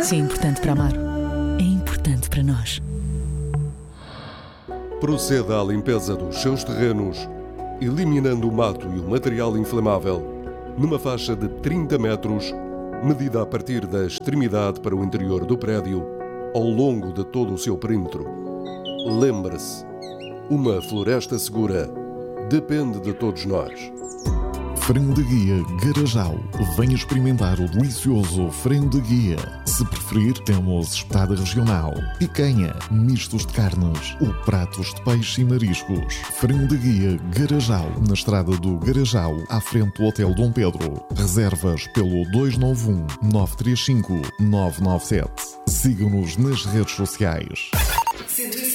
Se é importante para amar, é importante para nós. Proceda à limpeza dos seus terrenos, eliminando o mato e o material inflamável, numa faixa de 30 metros, medida a partir da extremidade para o interior do prédio, ao longo de todo o seu perímetro. Lembre-se, uma floresta segura depende de todos nós. Frango de guia Garajal. Venha experimentar o delicioso frango de guia. Se preferir, temos espetada regional, picanha, mistos de carnes ou pratos de peixe e mariscos. Frango de guia Garajal, na estrada do Garajal, à frente do Hotel Dom Pedro. Reservas pelo 291 935 997. Sigam-nos nas redes sociais.